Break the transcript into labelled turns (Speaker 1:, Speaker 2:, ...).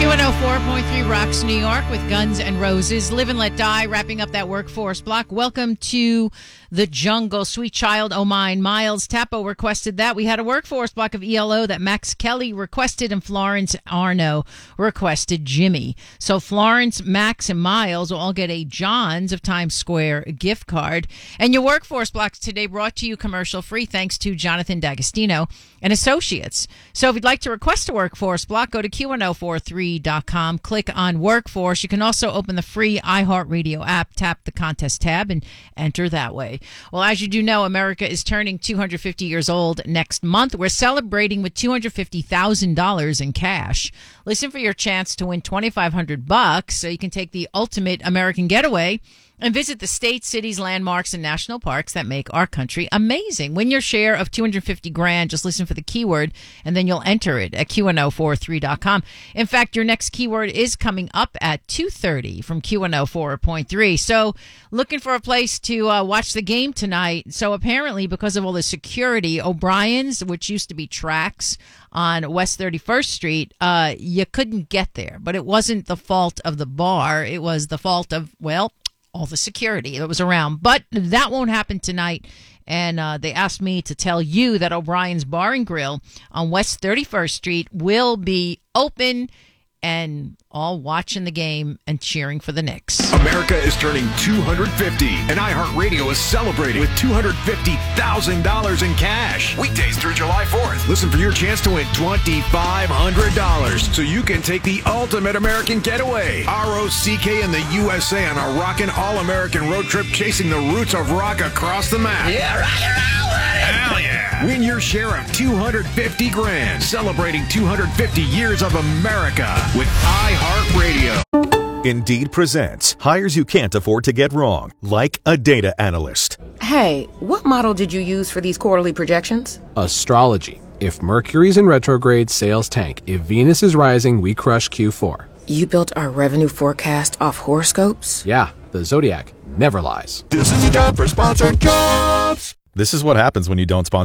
Speaker 1: Q104.3 Rocks New York with Guns N' Roses. Live and Let Die, wrapping up that workforce block. Welcome to the jungle. Sweet Child O' Mine. Miles Tappo requested that. We had a workforce block of ELO that Max Kelly requested, and Florence Arno requested Jimmy. So Florence, Max, and Miles will all get a John's of Times Square gift card. And your workforce blocks today brought to you commercial free thanks to Jonathan D'Agostino and Associates. So if you'd like to request a workforce block, go to Q1043.com, click on workforce. You can also open the free iHeartRadio app, tap the contest tab, and enter that way. Well, as you do know, America is turning 250 years old next month. We're celebrating with $250,000 in cash. Listen for your chance to win $2,500 so you can take the ultimate American getaway and visit the states, cities, landmarks, and national parks that make our country amazing. Win your share of $250,000. Just listen for the keyword, and then you'll enter it at Q1043.com. In fact, your next keyword is coming up at 2:30 from Q104.3. So looking for a place to watch the game tonight. So apparently, because of all the security, O'Brien's, which used to be Tracks on West 31st Street, you couldn't get there. But it wasn't the fault of the bar. It was the fault of, well, all the security that was around. But that won't happen tonight. And they asked me to tell you that O'Brien's Bar and Grill on West 31st Street will be open and all watching the game and cheering for the Knicks.
Speaker 2: America is turning 250, and iHeartRadio is celebrating with $250,000 in cash. Weekdays through July 4th. Listen for your chance to win $2,500 so you can take the ultimate American getaway. ROCK and the USA on a rockin' all-American road trip chasing the roots of rock across the map.
Speaker 3: Yeah, rock and roll, buddy.
Speaker 2: Hell yeah. Win your share of $250,000, celebrating 250 years of America with iHeartRadio.
Speaker 4: Indeed presents hires you can't afford to get wrong, like a data analyst.
Speaker 5: Hey, what model did you use for these quarterly projections?
Speaker 6: Astrology. If Mercury's in retrograde, sales tank. If Venus is rising, we crush Q4.
Speaker 5: You built our revenue forecast off horoscopes?
Speaker 6: Yeah, the Zodiac never lies.
Speaker 2: This is your job for Sponsored Jobs.
Speaker 4: This is what happens when you don't sponsor